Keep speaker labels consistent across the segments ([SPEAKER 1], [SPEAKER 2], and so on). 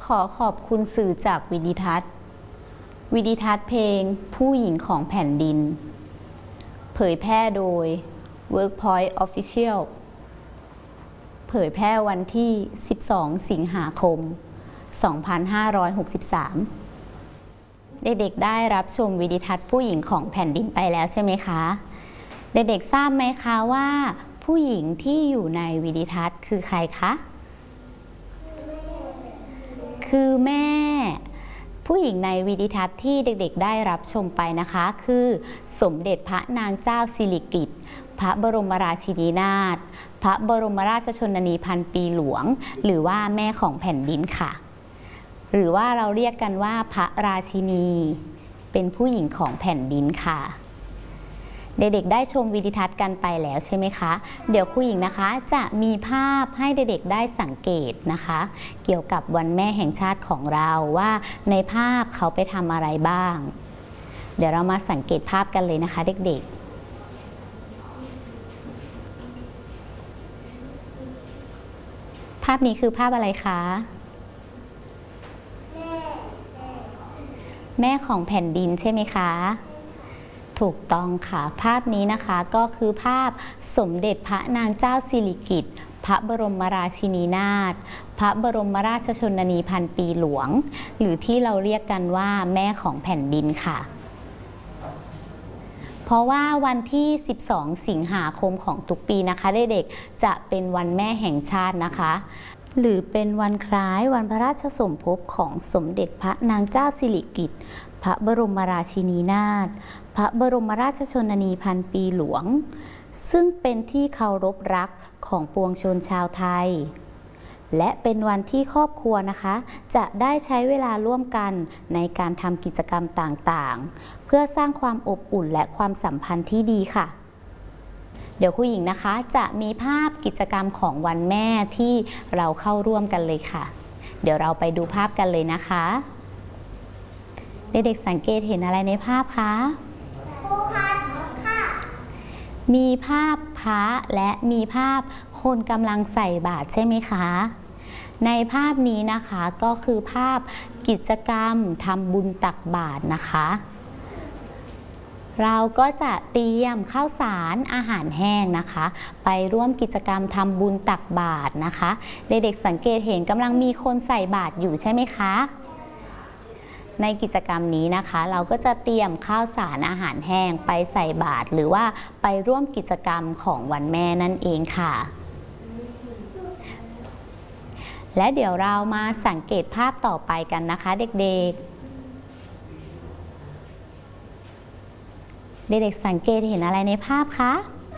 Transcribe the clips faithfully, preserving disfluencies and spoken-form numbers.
[SPEAKER 1] อขอบคุณสื่อจากวิดิทัศน์วิดิทัศน์เพลงผู้หญิงของแผ่นดินเผยแพร่โดย Workpoint Official เผยแพร่วันที่สิบสองสิงหาคมสองพันห้าร้อยหกสิบสามเด็กๆได้รับชมวิดิทัศน์ผู้หญิงของแผ่นดินไปแล้วใช่ไหมคะเด็กๆทราบไหมคะว่าผู้หญิงที่อยู่ในวิดิทัศน์คือใครคะคือแม่ผู้หญิงในวิดิทัศน์ที่เด็กๆได้รับชมไปนะคะคือสมเด็จพระนางเจ้าสิริกิติ์พระบรมราชินีนาถพระบรมราชชนนีพันปีหลวงหรือว่าแม่ของแผ่นดินค่ะหรือว่าเราเรียกกันว่าพระราชินีเป็นผู้หญิงของแผ่นดินค่ะเด็กๆได้ชมวิดิทัศน์กันไปแล้วใช่ไหมคะเดี๋ยวครูหญิงนะคะจะมีภาพให้เด็กๆได้สังเกตนะคะเกี่ยวกับวันแม่แห่งชาติของเราว่าในภาพเขาไปทำอะไรบ้างเดี๋ยวเรามาสังเกตภาพกันเลยนะคะเด็กๆภาพนี้คือภาพอะไรคะแม่ของแผ่นดินใช่ไหมคะถูกต้องค่ะภาพนี้นะคะก็คือภาพสมเด็จพระนางเจ้าสิริกิติ์พระบรมราชินีนาถพระบรมราชชนนีพันปีหลวงหรือที่เราเรียกกันว่าแม่ของแผ่นดินค่ะเพราะว่าวันที่สิบสองสิงหาคมของทุกปีนะคะเด็กๆจะเป็นวันแม่แห่งชาตินะคะหรือเป็นวันคล้ายวันพระราชสมภพของสมเด็จพระนางเจ้าสิริกิติ์พระบรมราชินีนาถพระบรมราชชนนีพันปีหลวงซึ่งเป็นที่เคารพรักของปวงชนชาวไทยและเป็นวันที่ครอบครัวนะคะจะได้ใช้เวลาร่วมกันในการทำกิจกรรมต่างๆเพื่อสร้างความอบอุ่นและความสัมพันธ์ที่ดีค่ะเดี๋ยวครูหญิงนะคะจะมีภาพกิจกรรมของวันแม่ที่เราเข้าร่วมกันเลยค่ะเดี๋ยวเราไปดูภาพกันเลยนะคะเด็กๆสังเกตเห็นอะไรในภาพคะภูพัดค่ะมีภาพพระและมีภาพคนกำลังใส่บาตรใช่ไหมคะในภาพนี้นะคะก็คือภาพกิจกรรมทำบุญตักบาตรนะคะเราก็จะเตรียมข้าวสารอาหารแห้งนะคะไปร่วมกิจกรรมทำบุญตักบาตรนะคะเด็กๆสังเกตเห็นกำลังมีคนใส่บาตรอยู่ใช่ไหมคะในกิจกรรมนี้นะคะเราก็จะเตรียมข้าวสารอาหารแห้งไปใส่บาตรหรือว่าไปร่วมกิจกรรมของวันแม่นั่นเองค่ะและเดี๋ยวเรามาสังเกตภาพต่อไปกันนะคะเด็กๆเด็กๆสังเกตเห็นอะไรในภาพคะ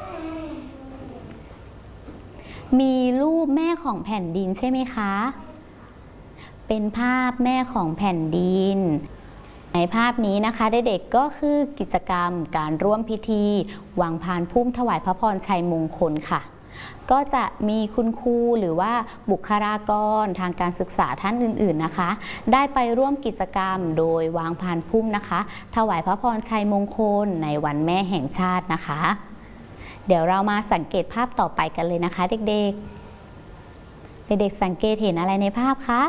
[SPEAKER 1] มีรูปแม่ของแผ่นดินใช่ไหมคะเป็นภาพแม่ของแผ่นดินในภาพนี้นะคะเด็กๆก็คือกิจกรรมการร่วมพิธีวางพานพุ่มถวายพระพรชัยมงคลค่ะก็จะมีคุณครูหรือว่าบุคลากรทางการศึกษาท่านอื่นๆนะคะได้ไปร่วมกิจกรรมโดยวางพานพุ่มนะคะถวายพระพรชัยมงคลในวันแม่แห่งชาตินะคะเดี๋ยวเรามาสังเกตภาพต่อไปกันเลยนะคะเด็กๆเด็กๆสังเกตเห็นอะไรในภาพคะ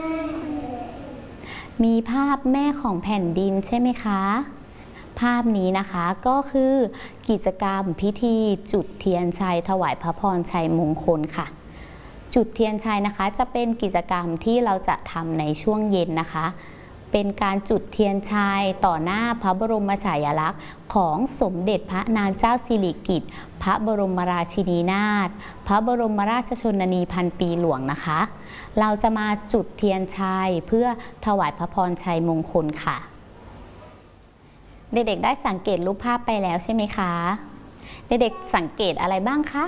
[SPEAKER 1] มีภาพแม่ของแผ่นดินใช่ไหมคะภาพนี้นะคะก็คือกิจกรรมพิธีจุดเทียนชัยถวายพระพรชัยมงคลค่ะจุดเทียนชัยนะคะจะเป็นกิจกรรมที่เราจะทำในช่วงเย็นนะคะเป็นการจุดเทียนชัยต่อหน้าพระบรมฉายาลักษณ์ของสมเด็จพระนางเจ้าสิริกิติ์พระบรมราชินีนาถพระบรมราชชนนีพันปีหลวงนะคะเราจะมาจุดเทียนชัยเพื่อถวายพระพรชัยมงคลค่ะเด็กๆได้สังเกตรูปภาพไปแล้วใช่ไหมคะเด็กๆสังเกตอะไรบ้างคะ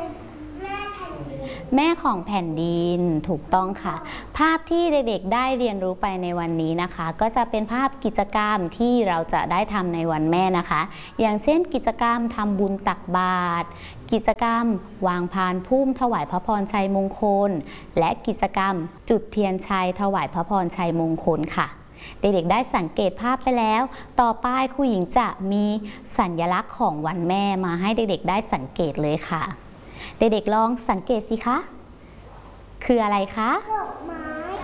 [SPEAKER 1] แม่ของแผ่นดินถูกต้องค่ะภาพที่เด็กๆได้เรียนรู้ไปในวันนี้นะคะก็จะเป็นภาพกิจกรรมที่เราจะได้ทำในวันแม่นะคะอย่างเช่นกิจกรรมทำบุญตักบาตรกิจกรรมวางพานพุ่มถวายพระพรชัยมงคลและกิจกรรมจุดเทียนชัยถวายพระพรชัยมงคลค่ะเด็กๆได้สังเกตภาพไปแล้วต่อไปครูหญิงจะมีสัญลักษณ์ของวันแม่มาให้เด็กๆได้สังเกตเลยค่ะเด็กๆลองสังเกตสิคะคืออะไรคะดอกไม้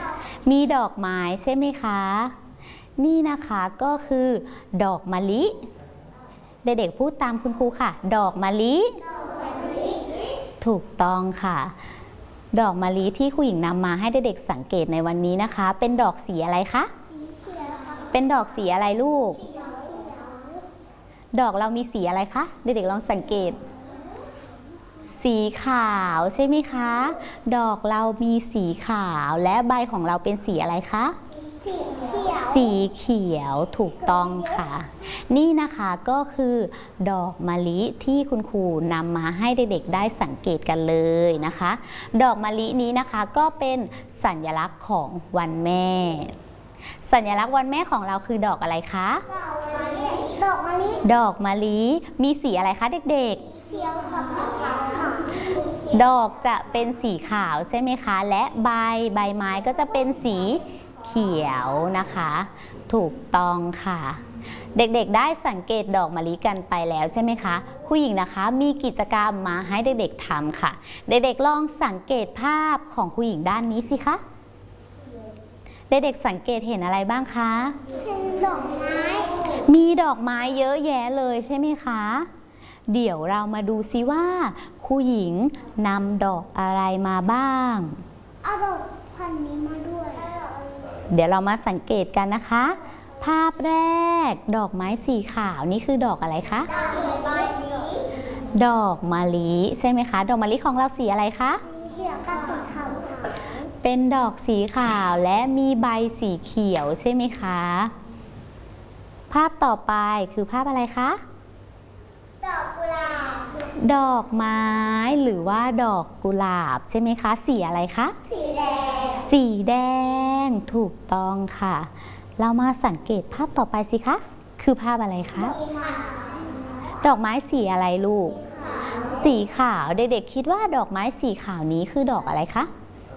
[SPEAKER 1] มีดอกไม้ใช่ไหมคะนี่นะคะก็คือดอกมะลิเด็กๆพูดตามคุณครูค่ะดอกมะลิถูกต้องค่ะดอกมะลิที่ครูหญิงนำมาให้เด็กๆสังเกตในวันนี้นะคะเป็นดอกสีอะไรคะเป็นดอกสีอะไรลูกดอกเรามีสีอะไรคะเด็กๆลองสังเกตสีขาวใช่ไหมคะดอกเรามีสีขาวและใบของเราเป็นสีอะไรคะสีเขียวถูกต้องค่ะนี่นะคะก็คือดอกมะลิที่คุณครูนำมาให้เด็กๆได้สังเกตกันเลยนะคะดอกมะลินี้นะคะก็เป็นสัญลักษณ์ของวันแม่สัญลักษณ์วันแม่ของเราคือดอกอะไรคะดอกมะลิดอกมะลิมีสีอะไรคะเด็กๆเขียวกับขาวค่ะดอกจะเป็นสีขาวใช่ไหมคะและใบใบไม้ก็จะเป็นสีเขียวนะคะถูกต้องค่ะเด็กๆได้สังเกตดอกมะลิกันไปแล้วใช่ไหมคะครูหญิงนะคะมีกิจกรรมมาให้เด็กๆทำค่ะเด็กๆลองสังเกตภาพของครูหญิงด้านนี้สิคะเด็กๆสังเกตเห็นอะไรบ้างคะเห็นดอกไม้มีดอกไม้เยอะแยะเลยใช่ไหมคะเดี๋ยวเรามาดูซิว่าครูหญิงนำดอกอะไรมาบ้างเอาดอกพันนี้มาด้วยเดี๋ยวเรามาสังเกตกันนะคะภาพแรกดอกไม้สีขาวนี่คือดอกอะไรคะดอกมะลิดอกมะลิใช่ไหมคะดอกมะลิของเราสีอะไรคะสีเขียวกับสีขาวเป็นดอกสีขาวและมีใบสีเขียวใช่ไหมคะภาพต่อไปคือภาพอะไรคะดอกกุหลาบดอกไม้หรือว่าดอกกุหลาบใช่ไหมคะสีอะไรคะสีแดงสีแดงถูกต้องค่ะเรามาสังเกตภาพต่อไปสิคะคือภาพอะไรคะดอกไม้สีอะไรลูกสีขาวเด็กๆคิดว่าดอกไม้สีขาวนี้คือดอกอะไรคะ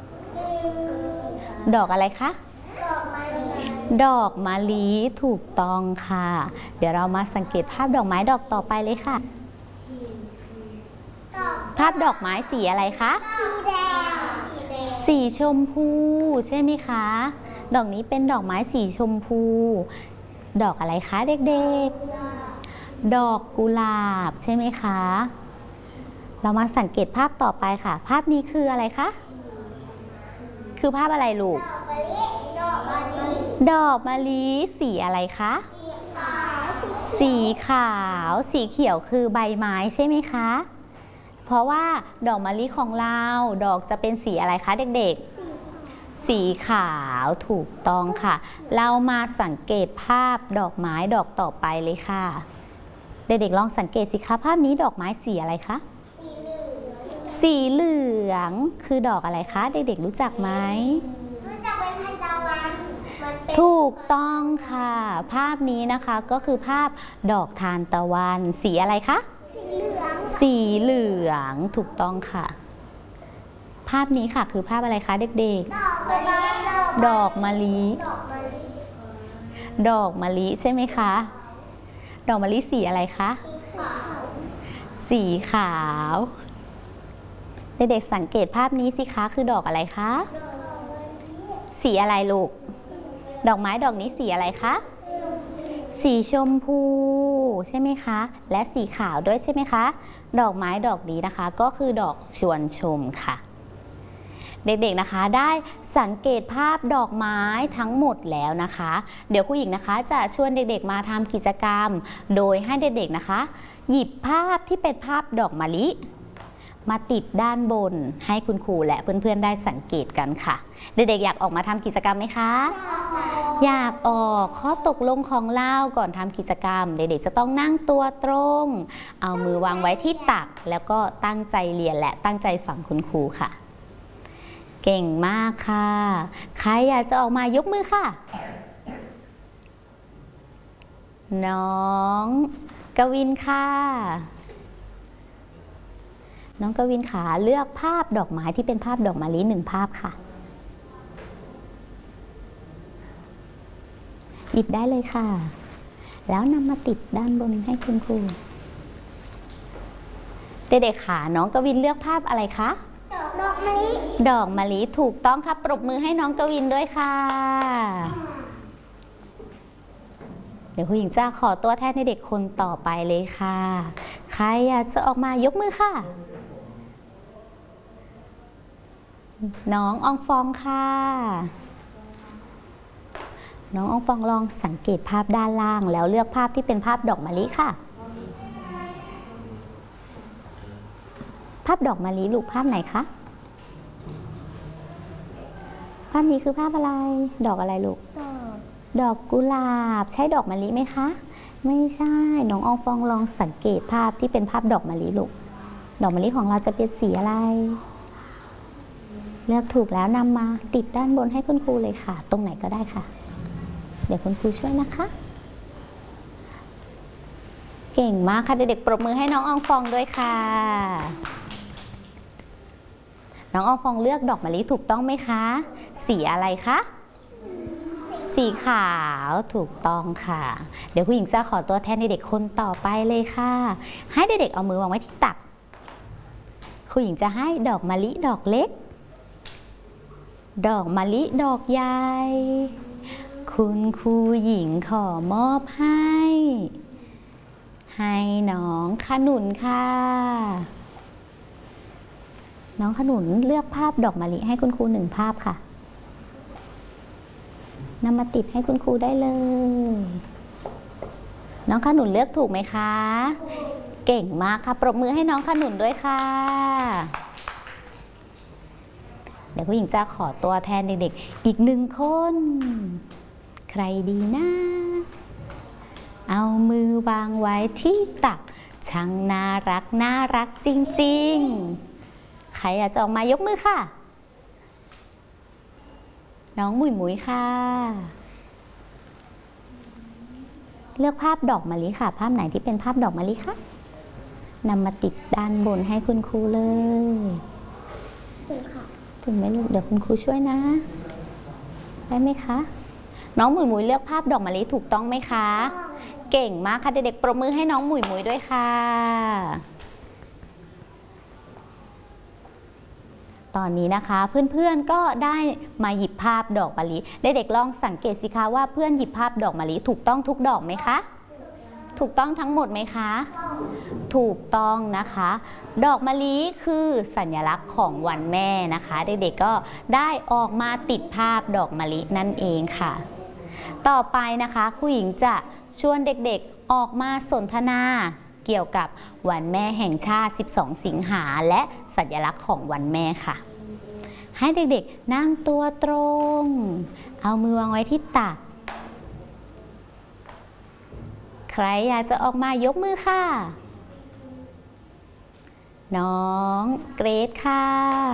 [SPEAKER 1] ดอกอะไรคะดอกมะลิดอกมะลิถูกต้องค่ะเดี๋ยวเรามาสังเกตภาพดอกไม้ดอกต่อไปเลยค่ะภาพดอกไม้สีอะไรคะสีแดงสีชมพูใช่ไหมคะดอกนี้เป็นดอกไม้สีชมพูดอกอะไรคะเด็กๆดอกกุหลาบใช่ไหมคะเรามาสังเกตภาพต่อไปค่ะภาพนี้คืออะไรคะคือภาพอะไรลูกดอกมะลิดอกมะลิสีอะไรคะสีขาวสีเขียวคือใบไม้ใช่ไหมคะเพราะว่าดอกมะลิของเราดอกจะเป็นสีอะไรคะเด็กๆสีขาวถูกต้องค่ะเรามาสังเกตภาพดอกไม้ดอกต่อไปเลยค่ะเด็กๆลองสังเกตสิคะภาพนี้ดอกไม้สีอะไรคะสีเหลืองคือดอกอะไรคะเด็กๆรู้จักไหมรู้จักเป็นทานตะวันถูกต้องค่ะภาพนี้นะคะก็คือภาพดอกทานตะวันสีอะไรคะสีเหลืองสีเหลืองถูกต้องค่ะภาพนี้ค่ะคือภาพอะไรคะเด็กๆดอกมะลิดอกมะลิใช่ไหมคะดอกมะลิสีอะไรคะสีขาวเด็กๆสังเกตภาพนี้สิคะคือดอกอะไรคะสีอะไรลูกดอกไม้ดอกนี้สีอะไรคะสีชมพูใช่ไหมคะและสีขาวด้วยใช่ไหมคะดอกไม้ดอกนี้นะคะก็คือดอกชวนชมค่ะเด็กๆนะคะได้สังเกตภาพดอกไม้ทั้งหมดแล้วนะคะเดี๋ยวครูหญิงนะคะจะชวนเด็กๆมาทำกิจกรรมโดยให้เด็กๆนะคะหยิบภาพที่เป็นภาพดอกมะลิมาติดด้านบนให้คุณครูและเพื่อนๆได้สังเกตกันค่ะเด็กๆอยากออกมาทำกิจกรรมไหมคะอยากออกข้อตกลงของเราก่อนทำกิจกรรมเด็กๆจะต้องนั่งตัวตรงเอามือวางไว้ที่ตักแล้วก็ตั้งใจเรียนและตั้งใจฟังคุณครูค่ะเก่งมากค่ะใครอยากจะออกมายกมือค่ะน้องกวินค่ะน้องกวินขาเลือกภาพดอกไม้ที่เป็นภาพดอกมะลิหนึ่งภาพค่ะหยิบได้เลยค่ะแล้วนำมาติดด้านบนให้คุณครูเด็กๆขาน้องกวินเลือกภาพอะไรคะด
[SPEAKER 2] ดอกมะลิ
[SPEAKER 1] ดอกมะลิถูกต้องครับปรบมือให้น้องกวินด้วยค่ะเดี๋ยวผู้หญิงจะขอตัวแทนในเด็กคนต่อไปเลยค่ะใครอยากจะออกมายกมือค่ะน้องอองฟองค่ะน้องอองฟองลองสังเกตภาพด้านล่างแล้วเลือกภาพที่เป็นภาพดอกมะลิค่ะภาพดอกมะลิลูกภาพไหนคะภาพนี้คือภาพอะไรดอกอะไรลูกดอกกุหลาบใช่ดอกมะลิไหมคะไม่ใช่น้องอองฟองลองสังเกตภาพที่เป็นภาพดอกมะลิลูกดอกมะลิของเราจะเป็นสีอะไรเลือกถูกแล้วนำมาติดด้านบนให้คุณครูเลยค่ะตรงไหนก็ได้ค่ะเดี๋ยวคุณครูช่วยนะคะเก่งมากค่ะเด็กๆปรบมือให้น้องอองฟองด้วยค่ะน้องอองฟองเลือกดอกมะลิถูกต้องไหมคะสีอะไรคะสีขาวถูกต้องค่ะเดี๋ยวผู้หญิงจะขอตัวแทนเด็กๆคนต่อไปเลยค่ะให้เด็กๆเอามือวางไว้ที่ตักผู้หญิงจะให้ดอกมะลิดอกเล็กดอกมะลิดอกใหญ่คุณครูหญิงขอมอบให้ให้น้องขนุนค่ะน้องขนุนเลือกภาพดอกมะลิให้คุณครูหนึ่งภาพค่ะนำมาติดให้คุณครูได้เลยน้องขนุนเลือกถูกไหมคะเก่งมากค่ะปรบมือให้น้องขนุนด้วยค่ะเดี๋ยวผู้หญิงจะขอตัวแทนเด็กๆอีกหนึ่งคนใครดีนะเอามือวางไว้ที่ตักช่างน่ารักน่ารักจริงๆใครอยากจะออกมายกมือค่ะน้องหมุยหมุยค่ะเลือกภาพดอกมะลิค่ะภาพไหนที่เป็นภาพดอกมะลิคะนำมาติดด้านบนให้คุณครูเลยถึงไหมลูกเดี๋ยวคุณครูช่วยนะได้ไหมคะน้องหมุยหมุยเลือกภาพดอกมะลิถูกต้องไหมคะเก่งมากค่ะเด็กๆปรบมือให้น้องหมุยหมุยด้วยค่ะตอนนี้นะคะเพื่อนๆก็ได้มาหยิบภาพดอกมะลิเด็กๆลองสังเกตสิคะว่าเพื่อนหยิบภาพดอกมะลิถูกต้องทุกดอกไหมคะถูกต้องทั้งหมดไหมคะถูกต้องนะคะดอกมะลิคือสัญลักษณ์ของวันแม่นะคะเด็กๆก็ได้ออกมาติดภาพดอกมะลินั่นเองค่ะต่อไปนะคะครูหญิงจะชวนเด็กๆออกมาสนทนาเกี่ยวกับวันแม่แห่งชาติสิบสองสิงหาและสัญลักษณ์ของวันแม่ค่ะให้เด็กๆนั่งตัวตรงเอามือวางไว้ที่ตักใครอยากจะออกมายกมือค่ะน้องเกรซค่ะ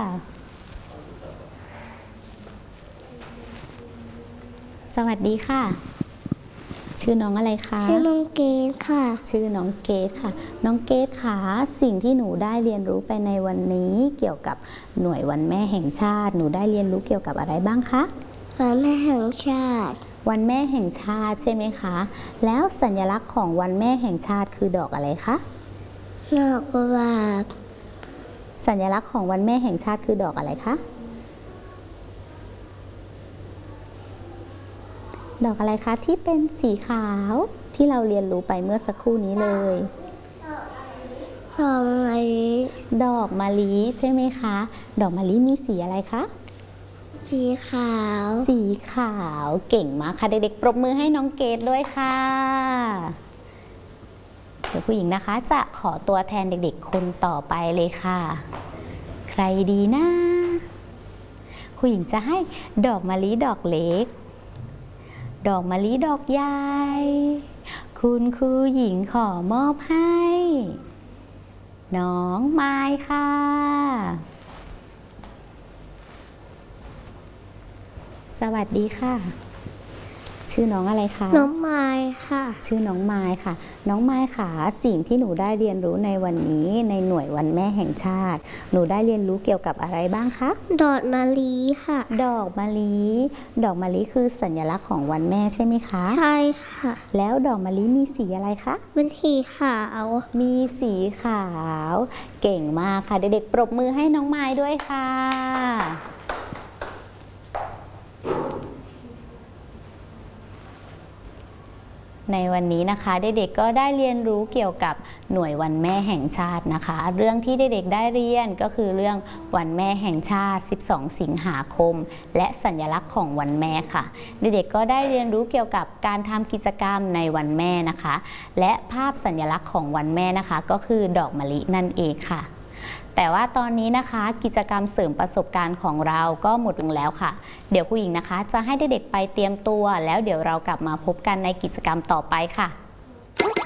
[SPEAKER 1] สวัสดีค่ะชื่อน้องอะไรคะ
[SPEAKER 2] ชื่อน้องเกดค่ะ
[SPEAKER 1] ชื่อน้องเกดค่ะน้องเกดค่ะสิ่งที่หนูได้เรียนรู้ไปในวันนี้เกี่ยวกับหน่วยวันแม่แห่งชาติหนูได้เรียนรู้เกี่ยวกับอะไรบ้างคะ
[SPEAKER 2] วันแม่แห่งชาติ
[SPEAKER 1] วันแม่แห่งชาติใช่ไหมคะแล้วสัญลักษณ์ของวันแม่แห่งชาติคือดอกอะไรคะ
[SPEAKER 2] ดอกกุหลาบ
[SPEAKER 1] สัญลักษณ์ของวันแม่แห่งชาติคือดอกอะไรคะดอกอะไรคะที่เป็นสีขาวที่เราเรียนรู้ไปเมื่อสักครู่นี้เลย
[SPEAKER 2] ดอกมะลิ
[SPEAKER 1] ดอกมะลิใช่ไหมคะดอกมะลิมีสีอะไรคะ
[SPEAKER 2] สีขาว
[SPEAKER 1] สีขาวเก่งมากค่ะเด็กๆปรบมือให้น้องเกดด้วยค่ะเดี๋ยวผู้หญิงนะคะจะขอตัวแทนเด็กๆคนต่อไปเลยค่ะใครดีนะผู้หญิงจะให้ดอกมะลิดอกเล็กดอกมะลิดอกใหญ่คุณครูหญิงขอมอบให้น้องไม้ค่ะสวัสดีค่ะชื่อน้องอะไรคะ
[SPEAKER 2] น้องไม้ค่ะ
[SPEAKER 1] ชื่อน้องไม้ค่ะ น้องไม้ค่ะสิ่งที่หนูได้เรียนรู้ในวันนี้ในหน่วยวันแม่แห่งชาติ หนูได้เรียนรู้เกี่ยวกับอะไรบ้างคะ
[SPEAKER 2] ดอกมะลิค่ะ
[SPEAKER 1] ดอกมะลิ ดอกมะลิคือสัญลักษณ์ของวันแม่ใช่ไหมคะ
[SPEAKER 2] ใช่ค่ะ
[SPEAKER 1] แล้วดอกมะลิมีสีอะไรคะ
[SPEAKER 2] เป็นสีขาว
[SPEAKER 1] มีสีขาว เก่งมากค่ะ เด็กๆปรบมือให้น้องไม้ด้วยค่ะ ในวันนี้นะคะเด็กๆก็ได้เรียนรู้เกี่ยวกับหน่วยวันแม่แห่งชาตินะคะ เรื่องที่เด็กๆได้เรียนก็คือเรื่องวันแม่แห่งชาติ สิบสอง สิงหาคม และสัญลักษณ์ของวันแม่ค่ะ เด็กๆก็ได้เรียนรู้เกี่ยวกับการทำกิจกรรมในวันแม่นะคะ และภาพสัญลักษณ์ของวันแม่นะคะ ก็คือดอกมะลินั่นเองค่ะ แต่ว่าตอนนี้นะคะกิจกรรมเสริมประสบการณ์ของเราก็หมดลงแล้วค่ะ เดี๋ยวครูหญิงนะคะจะให้เด็กๆไปเตรียมตัวแล้วเดี๋ยวเรากลับมาพบกันในกิจกรรมต่อไปค่ะ